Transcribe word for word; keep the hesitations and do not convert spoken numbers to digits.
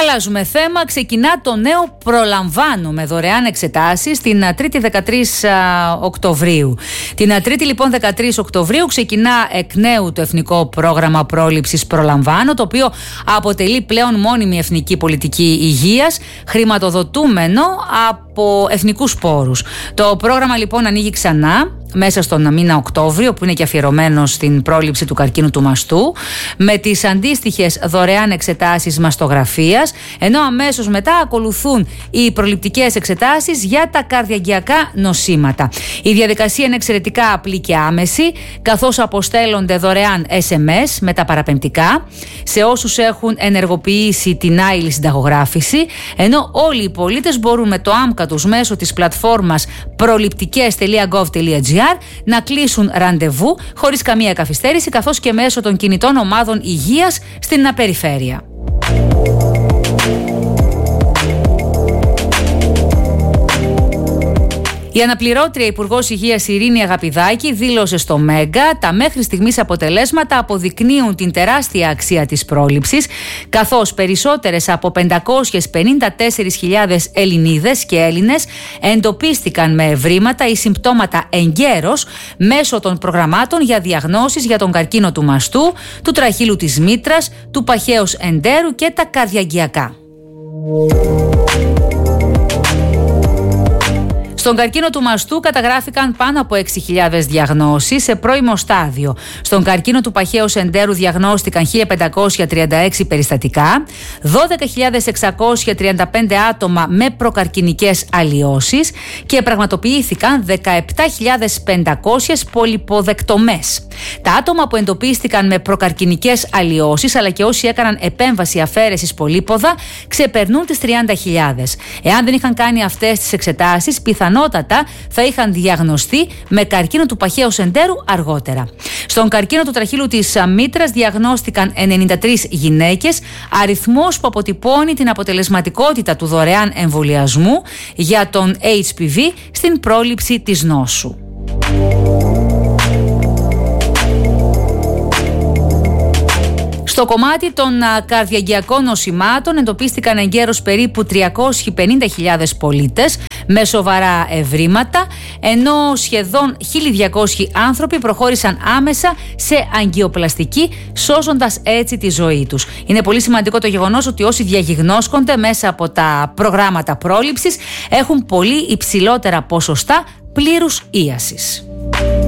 Αλλάζουμε θέμα. Ξεκινά το νέο προλαμβάνω με δωρεάν εξετάσεις την Τρίτη δεκατρείς Οκτωβρίου. Την Τρίτη λοιπόν δεκατρείς Οκτωβρίου ξεκινά εκ νέου το Εθνικό Πρόγραμμα Πρόληψης Προλαμβάνω, το οποίο αποτελεί πλέον μόνιμη εθνική πολιτική υγείας, χρηματοδοτούμενο από εθνικούς πόρους. Το πρόγραμμα λοιπόν ανοίγει ξανά μέσα στον μήνα Οκτώβριο, που είναι και αφιερωμένο στην πρόληψη του καρκίνου του μαστού, με τις αντίστοιχες δωρεάν εξετάσεις μαστογραφίας, ενώ αμέσως μετά ακολουθούν οι προληπτικές εξετάσεις για τα καρδιαγγειακά νοσήματα. Η διαδικασία είναι εξαιρετικά απλή και άμεση, καθώς αποστέλλονται δωρεάν ες εμ ες με τα παραπεμπτικά σε όσους έχουν ενεργοποιήσει την άειλη συνταγογράφηση, ενώ όλοι οι πολίτες μπορούν με το άμκα τους μέσω της πλατφόρμας προληπτικές τελεία γκοβ τελεία τζι άρ να κλείσουν ραντεβού χωρίς καμία καθυστέρηση, καθώς και μέσω των κινητών ομάδων υγείας στην περιφέρεια. Η αναπληρώτρια Υπουργός Υγείας Ειρήνη Αγαπηδάκη δήλωσε στο Μέγκα: τα μέχρι στιγμής αποτελέσματα αποδεικνύουν την τεράστια αξία της πρόληψης, καθώς περισσότερες από πεντακόσιες πενήντα τέσσερις χιλιάδες Ελληνίδες και Έλληνες εντοπίστηκαν με ευρήματα ή συμπτώματα εγκαίρως μέσω των προγραμμάτων για διαγνώσεις για τον καρκίνο του μαστού, του τραχύλου της μήτρας, του παχαίου εντέρου και τα καρδιαγγειακά. Στον καρκίνο του μαστού καταγράφηκαν πάνω από έξι χιλιάδες διαγνώσεις σε πρώιμο στάδιο. Στον καρκίνο του παχαίου εντέρου διαγνώστηκαν χίλια πεντακόσια τριάντα έξι περιστατικά, δώδεκα χιλιάδες εξακόσια τριάντα πέντε άτομα με προκαρκινικές αλλοιώσεις και πραγματοποιήθηκαν δεκαεπτά χιλιάδες πεντακόσιες πολυποδεκτομές. Τα άτομα που εντοπίστηκαν με προκαρκινικές αλλοιώσεις, αλλά και όσοι έκαναν επέμβαση αφαίρεσης πολύποδα, ξεπερνούν τις τριάντα χιλιάδες. Εάν δεν είχαν κάνει αυτές τις εξετάσεις, πιθανότατα θα είχαν διαγνωστεί με καρκίνο του παχαίου εντέρου αργότερα. Στον καρκίνο του τραχύλου της μήτρας διαγνώστηκαν ενενήντα τρεις γυναίκες, αριθμός που αποτυπώνει την αποτελεσματικότητα του δωρεάν εμβολιασμού για τον έιτς πι βι στην πρόληψη της νόσου. Στο κομμάτι των καρδιαγγειακών νοσημάτων εντοπίστηκαν εγκαίρως περίπου τριακόσιες πενήντα χιλιάδες πολίτες με σοβαρά ευρήματα, ενώ σχεδόν χίλια διακόσιοι άνθρωποι προχώρησαν άμεσα σε αγκιοπλαστική, σώζοντας έτσι τη ζωή τους. Είναι πολύ σημαντικό το γεγονός ότι όσοι διαγιγνώσκονται μέσα από τα προγράμματα πρόληψης έχουν πολύ υψηλότερα ποσοστά πλήρους ίασης.